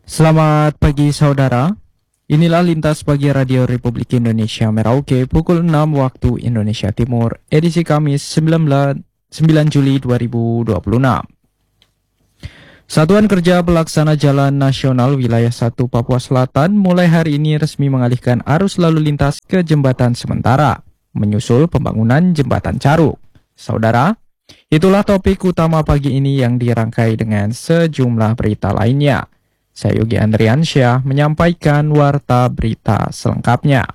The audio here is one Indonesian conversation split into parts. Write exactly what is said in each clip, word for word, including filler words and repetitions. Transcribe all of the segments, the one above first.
Selamat pagi saudara, inilah Lintas Pagi Radio Republik Indonesia Merauke pukul enam waktu Indonesia Timur, edisi Kamis sembilan Juli dua ribu dua puluh enam. Satuan Kerja Pelaksana Jalan Nasional Wilayah satu Papua Selatan mulai hari ini resmi mengalihkan arus lalu lintas ke jembatan sementara, menyusul pembangunan jembatan Caruk. Saudara, itulah topik utama pagi ini yang dirangkai dengan sejumlah berita lainnya. Saya Yogi Andriansyah menyampaikan warta berita selengkapnya.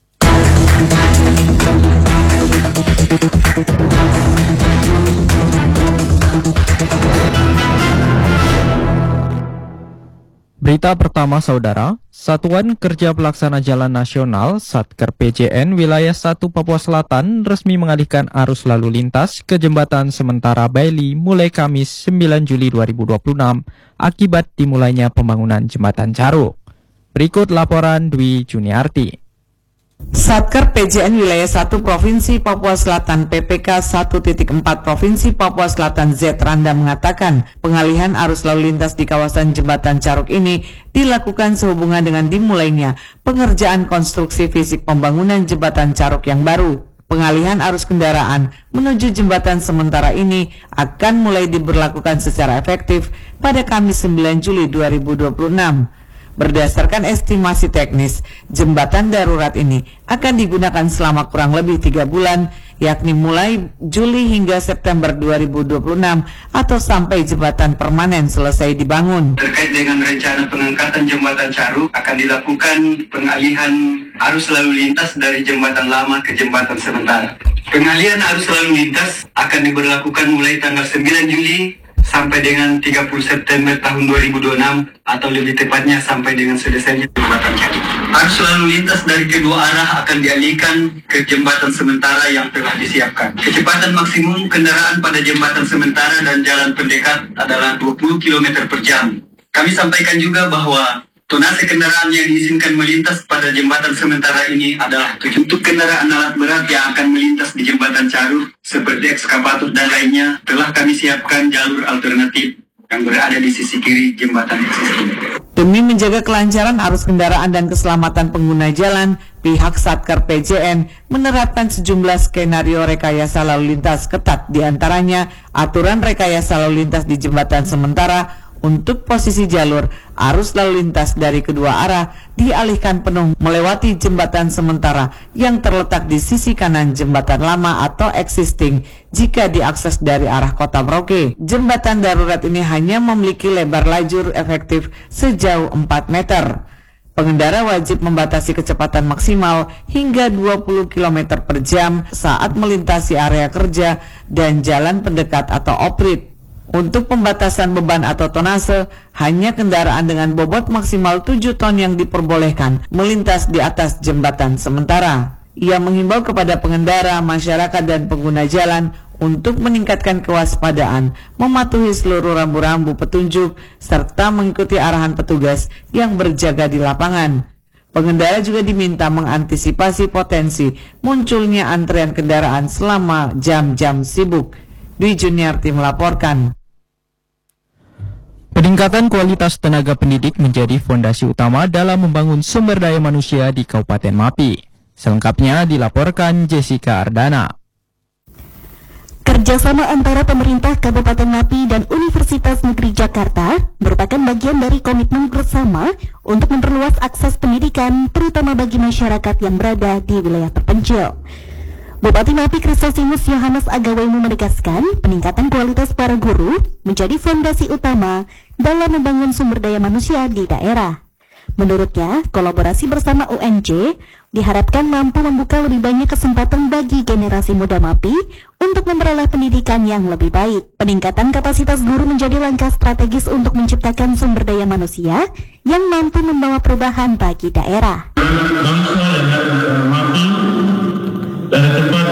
Berita pertama saudara, Satuan Kerja Pelaksana Jalan Nasional Satker P J N Wilayah satu Papua Selatan resmi mengalihkan arus lalu lintas ke jembatan sementara Bailey mulai Kamis sembilan Juli dua ribu dua puluh enam akibat dimulainya pembangunan jembatan Caruk. Berikut laporan Dwi Juniarti. Satker P J N Wilayah satu Provinsi Papua Selatan P P K satu titik empat Provinsi Papua Selatan Z Randa mengatakan pengalihan arus lalu lintas di kawasan jembatan Caruk ini dilakukan sehubungan dengan dimulainya pengerjaan konstruksi fisik pembangunan jembatan Caruk yang baru. Pengalihan arus kendaraan menuju jembatan sementara ini akan mulai diberlakukan secara efektif pada Kamis sembilan Juli dua ribu dua puluh enam. Berdasarkan estimasi teknis, jembatan darurat ini akan digunakan selama kurang lebih tiga bulan, yakni mulai Juli hingga September dua ribu dua puluh enam atau sampai jembatan permanen selesai dibangun. Terkait dengan rencana pengangkatan jembatan Caruk, akan dilakukan pengalihan arus lalu lintas dari jembatan lama ke jembatan sementara. Pengalihan arus lalu lintas akan diberlakukan mulai tanggal sembilan Juli sampai dengan tiga puluh September tahun dua ribu dua puluh enam atau lebih tepatnya sampai dengan selesainya jembatan Caruk. Arus lalu lintas dari kedua arah akan dialihkan ke jembatan sementara yang telah disiapkan. Kecepatan maksimum kendaraan pada jembatan sementara dan jalan pendekat adalah dua puluh kilometer per jam. Kami sampaikan juga bahwa tonase kendaraan yang diizinkan melintas pada jembatan sementara ini adalah untuk kendaraan alat berat yang akan melintas di jembatan Caruk seperti ekskavator dan lainnya. Telah kami siapkan jalur alternatif yang berada di sisi kiri jembatan existing. Demi menjaga kelancaran arus kendaraan dan keselamatan pengguna jalan, pihak Satker P J N menerapkan sejumlah skenario rekayasa lalu lintas ketat, diantaranya aturan rekayasa lalu lintas di jembatan sementara. Untuk posisi jalur, arus lalu lintas dari kedua arah dialihkan penuh melewati jembatan sementara yang terletak di sisi kanan jembatan lama atau existing jika diakses dari arah kota Merauke. Jembatan darurat ini hanya memiliki lebar lajur efektif sejauh empat meter. Pengendara wajib membatasi kecepatan maksimal hingga dua puluh kilometer per jam saat melintasi area kerja dan jalan pendekat atau off-road. Untuk pembatasan beban atau tonase, hanya kendaraan dengan bobot maksimal tujuh ton yang diperbolehkan melintas di atas jembatan sementara. Ia menghimbau kepada pengendara, masyarakat dan pengguna jalan untuk meningkatkan kewaspadaan, mematuhi seluruh rambu-rambu petunjuk, serta mengikuti arahan petugas yang berjaga di lapangan. Pengendara juga diminta mengantisipasi potensi munculnya antrean kendaraan selama jam-jam sibuk. Dwi Juniarti melaporkan. Peningkatan kualitas tenaga pendidik menjadi fondasi utama dalam membangun sumber daya manusia di Kabupaten Mapi. Selengkapnya dilaporkan Jessica Ardana. Kerjasama antara pemerintah Kabupaten Mapi dan Universitas Negeri Jakarta merupakan bagian dari komitmen bersama untuk memperluas akses pendidikan, terutama bagi masyarakat yang berada di wilayah terpencil. Bupati Mapi Kristosimus Yohanes Agawemu menegaskan peningkatan kualitas para guru menjadi fondasi utama dalam membangun sumber daya manusia di daerah. Menurutnya, kolaborasi bersama U N J diharapkan mampu membuka lebih banyak kesempatan bagi generasi muda Mapi untuk memperoleh pendidikan yang lebih baik. Peningkatan kapasitas guru menjadi langkah strategis untuk menciptakan sumber daya manusia yang mampu membawa perubahan bagi daerah. Bangsa dan Mapi dari tempat